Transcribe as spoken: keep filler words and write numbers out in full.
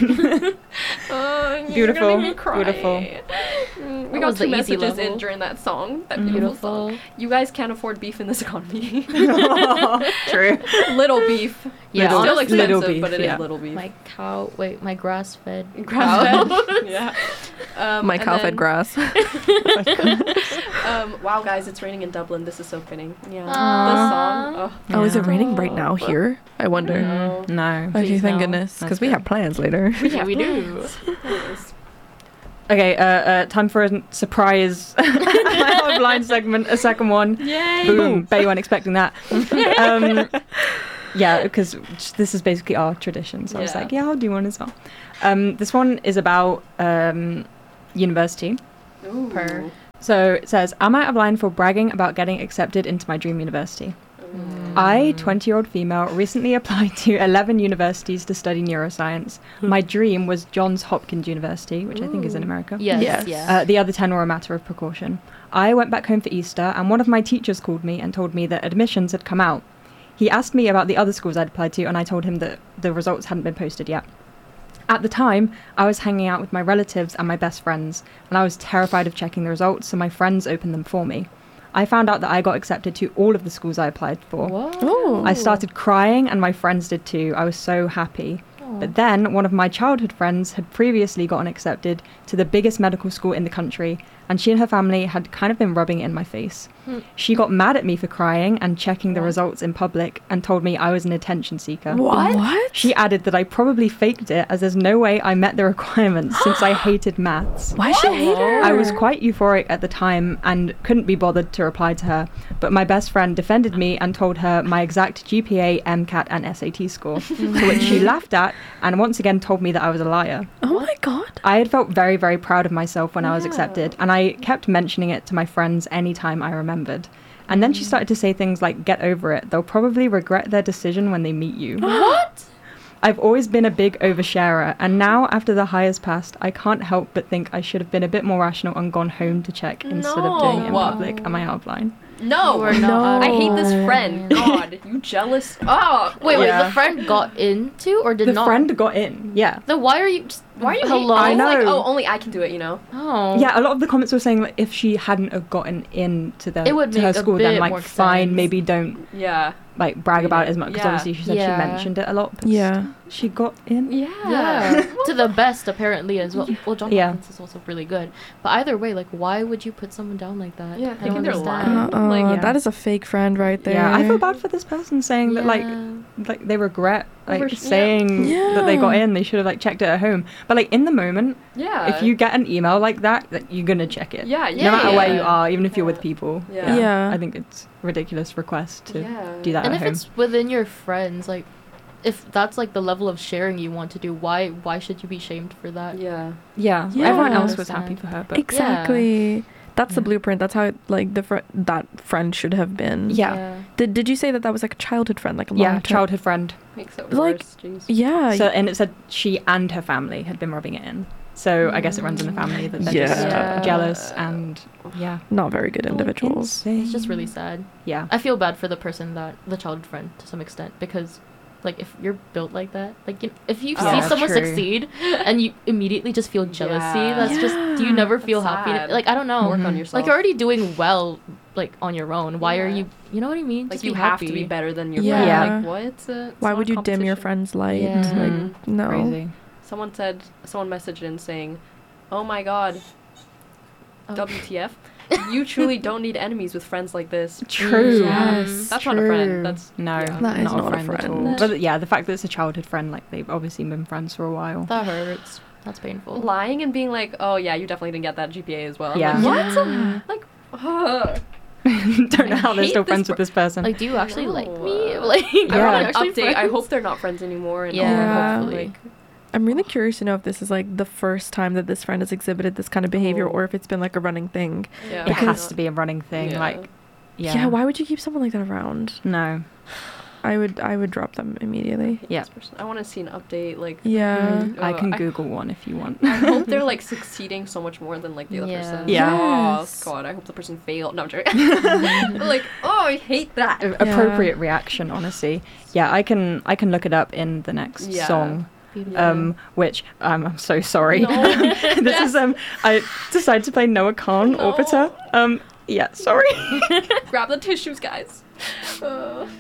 Oh, you're Beautiful, gonna make me cry. beautiful. Mm, we That got was two the easy messages in level. during that song. That Mm. beautiful, Beautiful. song. You guys can't afford beef in this economy. True. Little beef. Yeah, It's still honestly, expensive, little beef, but it is yeah. little beef. My cow, wait, my grass-fed Grass cow. fed. Yeah. Um, My and cow fed then- grass. Um, wow, guys, it's raining in Dublin. This is so fitting. Yeah. Aw. The song. Oh, Oh, is it Yeah. raining right now here? I wonder. no. No. Okay, Please thank no. goodness, That's because we good. have plans later. Yeah, we do. Anyways. Okay, uh, uh, time for a surprise My Blind segment, a second one. Yay! Boom. Bet you weren't expecting that. um, yeah, because this is basically our tradition. So I was Yeah. like, yeah, I'll do one as well. Um, this one is about um, university. Ooh. Per. So it says, am I out of line for bragging about getting accepted into my dream university? Mm. I, twenty-year-old female, recently applied to eleven universities to study neuroscience. My dream was Johns Hopkins University, which I think is in Ooh. America. Yes, Yes. yes. Uh, the other ten were a matter of precaution. I went back home for Easter, and one of my teachers called me and told me that admissions had come out. He asked me about the other schools I'd applied to, and I told him that the results hadn't been posted yet. At the time, I was hanging out with my relatives and my best friends, and I was terrified of checking the results, so my friends opened them for me. I found out that I got accepted to all of the schools I applied for. What? Oh. I started crying, and my friends did too. I was so happy. Oh. But then one of my childhood friends had previously gotten accepted to the biggest medical school in the country, and she and her family had kind of been rubbing it in my face. Hmm. She got mad at me for crying and checking the What? results in public and told me I was an attention seeker. What? What? She added that I probably faked it, as there's no way I met the requirements since I hated maths. Why she hate her? I was quite euphoric at the time and couldn't be bothered to reply to her, but my best friend defended me and told her my exact G P A, MCAT and S A T score, to which she laughed at and once again told me that I was a liar. Oh my god. I had felt very, very proud of myself when I was Yeah. accepted, and I kept mentioning it to my friends anytime I remembered. And then she started to say things like, get over it, they'll probably regret their decision when they meet you. What? I've always been a big oversharer, and now, after the high has passed, I can't help but think I should have been a bit more rational and gone home to check instead of doing it in No. public. Am I out of line? No, You are No. not I hate this out. friend. God, you jealous? Oh, Wait, wait. Yeah. The friend got into or did The not? friend got in, yeah. Then why are you? Just, why are you? Hello. hating? I It's Like, know. oh, only I can do it. You know. Oh. Yeah, a lot of the comments were saying that if she hadn't have gotten into the It would to her make a school, then bit like more fine, sense. maybe don't Yeah. like brag Read about it. it as much because Yeah. obviously she said Yeah. she mentioned it a lot. But Yeah. she got in. Yeah. Yeah, to the best apparently as well. Well, John Yeah. Hopkins is also really good, but either way, like, why would you put someone down like that? Yeah, I don't thinking they're understand. lying. Uh, Like, uh, yeah. That is a fake friend right there. Yeah, I feel bad for this person saying that like Yeah. like they regret like Over- yeah. saying that they got Yeah. in. They should have like checked it at home. But like in the moment, Yeah. if you get an email like that, that you're gonna check it. Yeah. No Yeah. matter yeah. where you are, even if you're Yeah. with people. Yeah. Yeah. I think it's a ridiculous request to Yeah. do that And at if home. it's within your friends, like, if that's like the level of sharing you want to do, why why should you be shamed for that? Yeah. Yeah, Yeah. everyone I else was understand. happy for her, but Exactly. That's the Yeah. blueprint. That's how it, like the fr- that friend should have been. yeah, Did Did you say that that was like a childhood friend, like a yeah, long term? childhood friend. Makes it Like- worse. Jeez. Yeah. So and it said she and her family had been rubbing it in. So I guess it runs in the family that they're just Yeah. uh, jealous and yeah, Not very good individuals. It's just really sad. Yeah, I feel bad for the person that the childhood friend to some extent because, like, if you're built like that, like, you, if you Yeah, see someone true. succeed and you immediately just feel jealousy, Yeah. that's just do you never That's feel happy? sad. Like, I don't know. Work on Mhm. yourself. Like, you're already doing well, like, on your own. Why are Yeah. you? You know what I mean? Like Just you be have happy. to be better than your Yeah. friend. Yeah. Like what? It's a, it's Why not would a you dim your competition. friend's light? Yeah. Like Mhm. no. crazy. Someone said. Someone messaged in saying, "Oh my God, Oh. W T F? You truly don't need enemies with friends like this." True. Yes. That's not a friend. true. That's No, Yeah. That is not, not a a friend, at friend. all. But yeah, the fact that it's a childhood friend, like they've obviously been friends for a while. That hurts. That's painful. lying and being like, "Oh yeah, you definitely didn't get that G P A as well." I'm Yeah. Like, what? Yeah. Like, ugh. Don't know I how they're hate still this friends per- with this person. Like, do you actually like No. me? Like, I Yeah. want are an we actually update. I friends? hope they're not friends anymore. And Yeah, all. Yeah. hopefully. Like, I'm really curious to know if this is like the first time that this friend has exhibited this kind of behavior, Oh. or if it's been like a running thing. yeah. it has to be a running thing. Yeah. Like, Yeah. yeah. Why would you keep someone like that around? No. I would. I would drop them immediately. Yeah. This person- I want to see an update. Like, Yeah. Mm, I Uh, can I- Google one if you want. I hope they're like succeeding so much more than like the other Yeah. person. Yeah. Oh Yes. God, I hope the person failed. No, I'm joking. Like, oh, I hate that. A- appropriate reaction, honestly. Yeah, I can I can look it up in the next Yeah. song. Um, which um, I'm so sorry. No. this Yes. is um, I decided to play Noah Khan No. Orbiter. Um, yeah, sorry. Grab the tissues, guys. Uh.